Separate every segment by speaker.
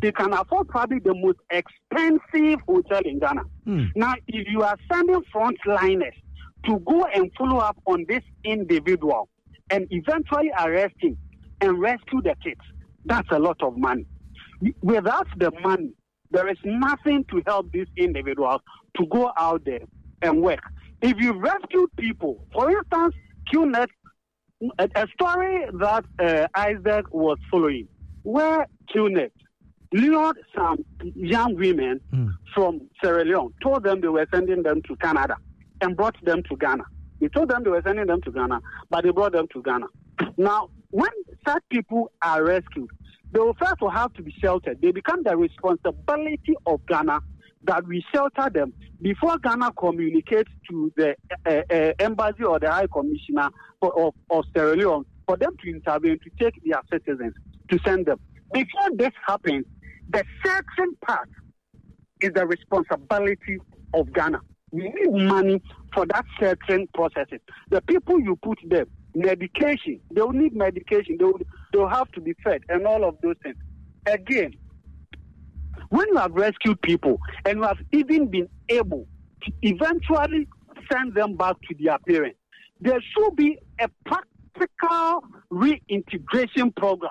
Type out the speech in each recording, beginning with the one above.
Speaker 1: They can afford probably the most expensive hotel in Ghana. Now, if you are sending frontliners to go and follow up on this individual and eventually arrest him and rescue the kids, that's a lot of money. Without the money, there is nothing to help these individuals to go out there and work. If you rescue people, for instance, QNet, a story that Isaac was following, where QNet lured some young women from Sierra Leone, told them they were sending them to Canada, and brought them to Ghana. They told them they were sending them to Ghana, but they brought them to Ghana. Now, when such people are rescued, they will first have to be sheltered. They become the responsibility of Ghana that we shelter them before Ghana communicates to the embassy or the High Commissioner of Sierra Leone for them to intervene, to take their citizens, to send them. Before this happens, the certain part is the responsibility of Ghana. We need money for that certain processes. The people you put there, medication, they will need medication, they'll have to be fed, and all of those things. Again, when you have rescued people and you have even been able to eventually send them back to their parents, there should be a practical reintegration program.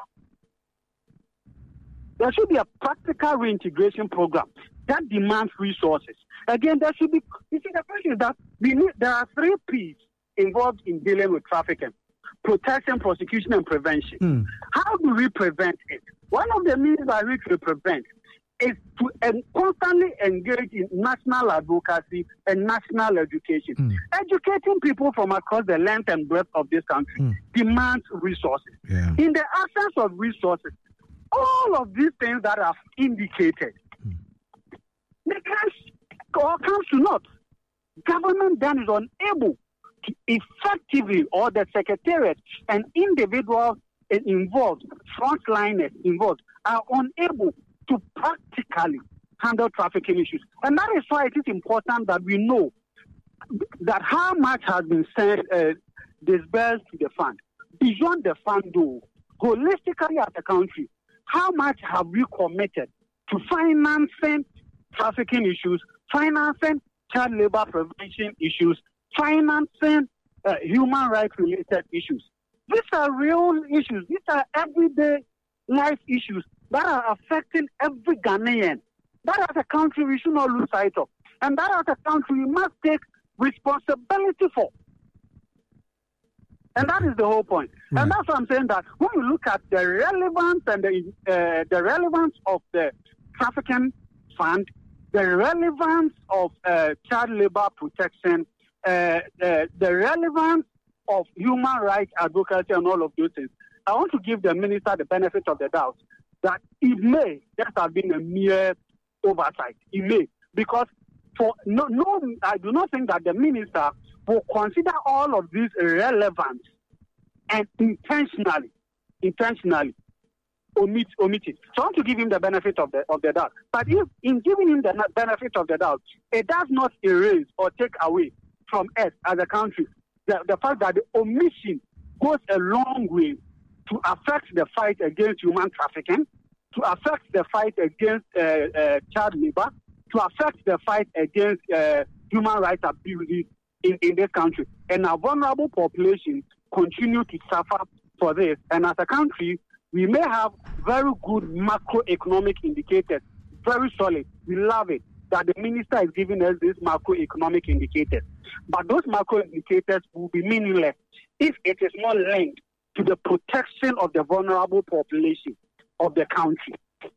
Speaker 1: There should be a practical reintegration program that demands resources. Again, there should be, you see, the question is that there are 3 P's involved in dealing with trafficking: protection, prosecution, and prevention. How do we prevent it? One of the means by which we prevent is to constantly engage in national advocacy and national education. Educating people from across the length and breadth of this country demands resources. In the absence of resources, all of these things that I've indicated, they comes to naught. Government then is unable to effectively, or the secretariat and individuals involved, frontliners involved, are unable to practically handle trafficking issues. And that is why it is important that we know that how much has been disbursed to the fund. Beyond the fund, though, holistically as a country, how much have we committed to financing trafficking issues, financing child labor prevention issues, financing human rights related issues? These are real issues. These are everyday life issues that are affecting every Ghanaian. That as a country we should not lose sight of. And that as a country we must take responsibility for. And that is the whole point. And that's why I'm saying that when you look at the relevance and the relevance of the trafficking fund, the relevance of child labor protection, the relevance of human rights advocacy and all of those things, I want to give the minister the benefit of the doubt that it may just have been a mere oversight. It may. Because I do not think that the minister will consider all of these relevant and intentionally omit it. So I want to give him the benefit of the doubt. But if in giving him the benefit of the doubt, it does not erase or take away from us as a country the fact that the omission goes a long way to affect the fight against human trafficking, to affect the fight against child labor, to affect the fight against human rights abuses in this country. And our vulnerable population continue to suffer for this. And as a country, we may have very good macroeconomic indicators, very solid. We love it that the minister is giving us these macroeconomic indicators. But those macro indicators will be meaningless if it is not linked to the protection of the vulnerable population of the country.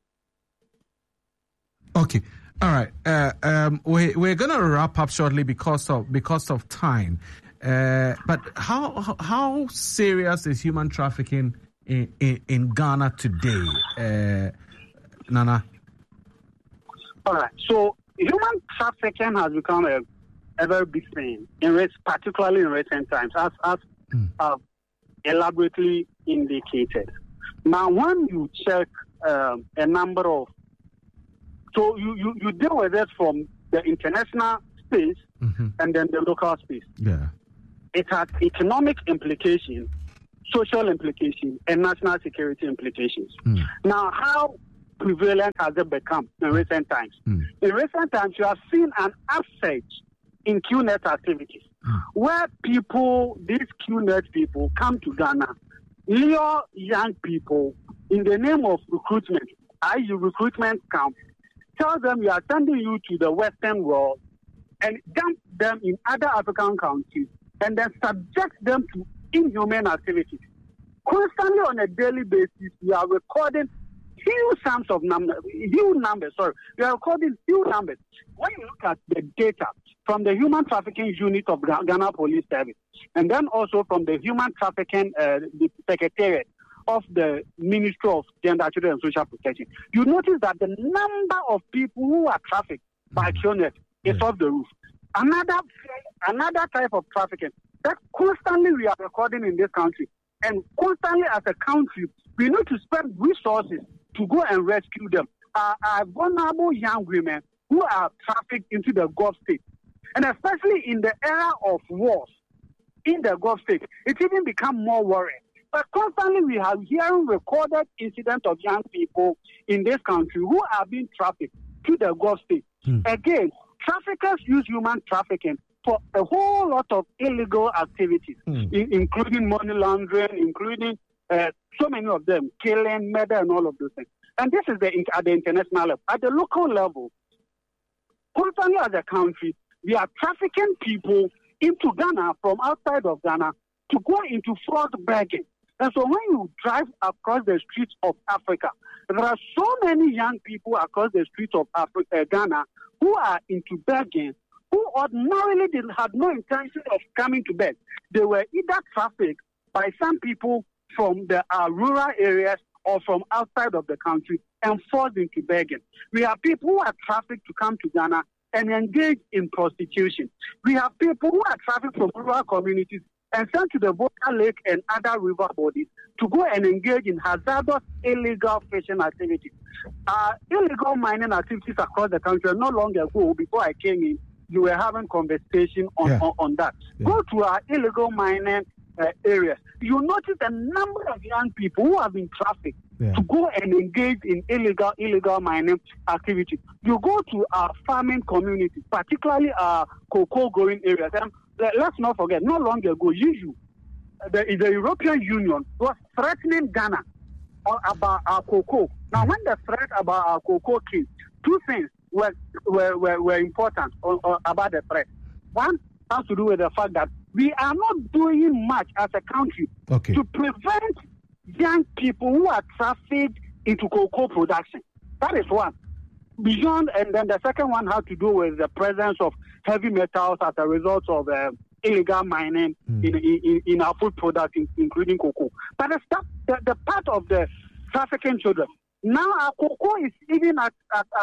Speaker 2: Okay. All right. We're going to wrap up shortly because of time. But how serious is human trafficking in Ghana today, Nana?
Speaker 1: All right. So human trafficking has become a very big thing, particularly in recent times, as elaborately indicated. Now, when you check a number of, so you deal with it from the international space and then the local space.
Speaker 2: Yeah.
Speaker 1: It has economic implications, social implications, and national security implications. Now, how prevalent has it become in recent times? In recent times, you have seen an upsurge in QNet activities, where people, these QNet people, come to Ghana, lure young people in the name of recruitment, i.e. recruitment camp, tell them we are sending you to the Western world and dump them in other African countries and then subject them to inhuman activities. Constantly on a daily basis, we are recording huge numbers. We are recording huge numbers. When you look at the data from the Human Trafficking Unit of Ghana Police Service, and then also from the Human Trafficking the Secretariat of the Ministry of Gender, Children and Social Protection, you notice that the number of people who are trafficked by QNet is off the roof. Another type of trafficking that constantly we are recording in this country, and constantly as a country, we need to spend resources to go and rescue them. Are vulnerable young women who are trafficked into the Gulf states, and especially in the era of wars in the Gulf states, it even become more worrying. But constantly we are hearing recorded incidents of young people in this country who are being trafficked to the Gulf states. Again, traffickers use human trafficking for a whole lot of illegal activities, including money laundering, including so many of them, killing, murder, and all of those things. And this is at the international level. At the local level, constantly as a country, we are trafficking people into Ghana from outside of Ghana to go into fraud begging. And so when you drive across the streets of Africa, there are so many young people across the streets of Ghana who are into begging, who ordinarily had no intention of coming to beg. They were either trafficked by some people from the rural areas or from outside of the country and forced into begging. We have people who are trafficked to come to Ghana and engage in prostitution. We have people who are trafficked from rural communities and sent to the Volta Lake and other river bodies to go and engage in hazardous illegal fishing activities. Illegal mining activities across the country not long ago, before I came in, you were having conversation on that. Yeah. Go to our illegal mining areas. You notice a number of young people who have been trafficked to go and engage in illegal mining activities. You go to our farming communities, particularly our cocoa growing areas. And let's not forget, not long ago, the European Union was threatening Ghana about our cocoa. Now, when the threat about our cocoa came, two things were important about the threat. One has to do with the fact that we are not doing much as a country to prevent young people who are trafficked into cocoa production. That is one. Beyond, and then the second one has to do with the presence of heavy metals as a result of illegal mining in our food products, including cocoa. But the part of the trafficking children, now our cocoa is even at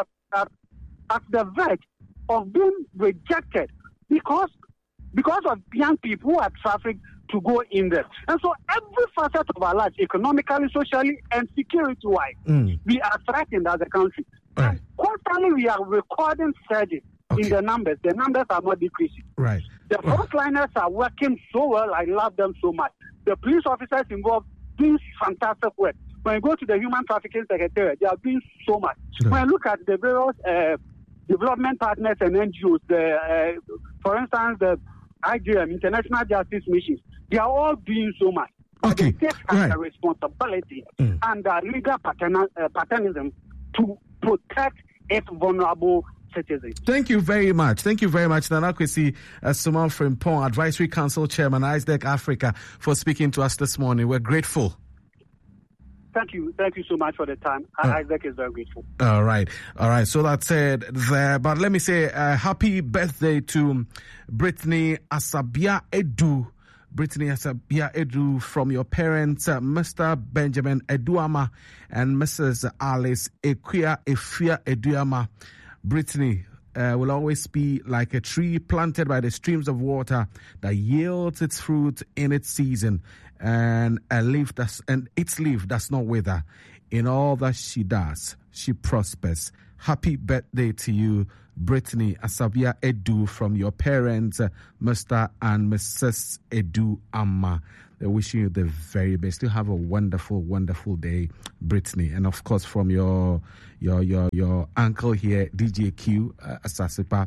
Speaker 1: the verge of being rejected because of young people who are trafficked to go in there. And so every facet of our life, economically, socially, and security-wise, we are threatened as a country. Right. Constantly, we are recording surges in the numbers. The numbers are not decreasing.
Speaker 2: Right.
Speaker 1: The frontliners are working so well. I love them so much. The police officers involved doing fantastic work. When you go to the Human Trafficking Secretariat, they are doing so much. Right. When you look at the various development partners and NGOs, for instance, the IJM, International Justice Missions, they are all doing so much.
Speaker 2: Okay.
Speaker 1: They take a responsibility and legal paternalism to protect its vulnerable citizens.
Speaker 2: Thank you very much. Thank you very much, Nana Kwesi Suman Frimpong, Advisory Council Chairman, ISDEC Africa, for speaking to us this morning. We're grateful.
Speaker 1: Thank you. Thank you so much for the time. ISDEC is very grateful.
Speaker 2: All right. So that's it there. But let me say happy birthday to Brittany Asabia Edu. Brittany Asabia Edu, from your parents, Mr. Benjamin Eduama and Mrs. Alice Equia Efia Eduama. Brittany will always be like a tree planted by the streams of water that yields its fruit in its season, and its leaf does not wither. In all that she does, she prospers. Happy birthday to you, Brittany Asabia Edu, from your parents, Mr. and Mrs. Edu Amma. They're wishing you the very best. You have a wonderful, wonderful day, Brittany. And of course, from your uncle here, DJ Q, Asasipa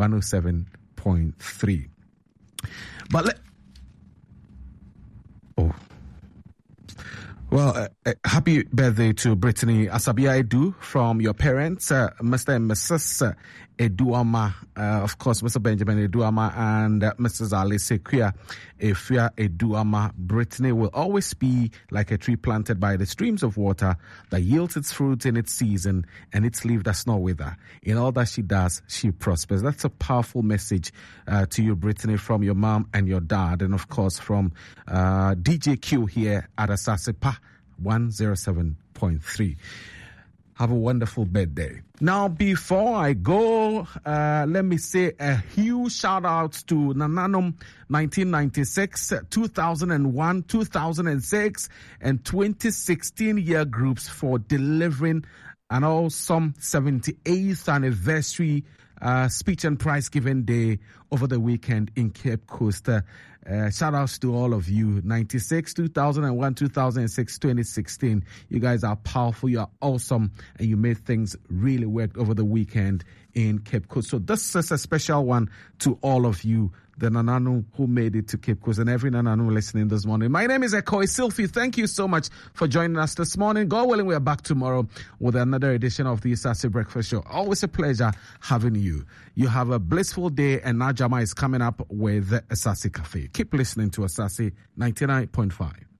Speaker 2: 107.3. But happy birthday to Brittany Asabia Edu from your parents, Mr. and Mrs. Eduama, of course, Mr. Benjamin Eduama and Mrs. Alice Sequia Efia Eduama. Brittany will always be like a tree planted by the streams of water that yields its fruit in its season and its leaf does not wither. In all that she does, she prospers. That's a powerful message to you, Brittany, from your mom and your dad, and of course from DJ Q here at Asasipa 107.3. Have a wonderful birthday. Now, before I go, let me say a huge shout out to Nananum 1996, 2001, 2006, and 2016 year groups for delivering an awesome 78th anniversary speech and prize giving day over the weekend in Cape Coast. Shout outs to all of you. 96, 2001, 2006, 2016. You guys are powerful. You are awesome. And you made things really work over the weekend in Cape Coast. So this is a special one to all of you, the Nananu who made it to Cape Coast, and every Nananu listening this morning. My name is Ekoi Silfi. Thank you so much for joining us this morning. God willing, we are back tomorrow with another edition of the Asase Breakfast Show. Always a pleasure having you. You have a blissful day, and Najama is coming up with Asase Cafe. Keep listening to Asase 99.5.